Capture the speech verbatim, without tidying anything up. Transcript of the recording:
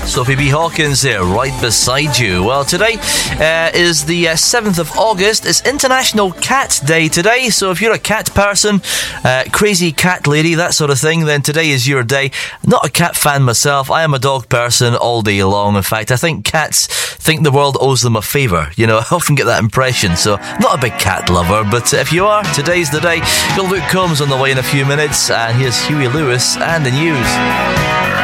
Sophie B. Hawkins there, right beside you. Well, today uh, is the uh, seventh of August. It's International Cat Day today, so if you're a cat person, uh, crazy cat lady, that sort of thing, then today is your day. Not a cat fan myself. I am a dog person all day long. In fact, I think cats think the world owes them a favour. You know, I often get that impression, so not a big cat lover, but if you are, today's the day. Luke Combs on the way in a few minutes, and here's Huey Lewis and the news.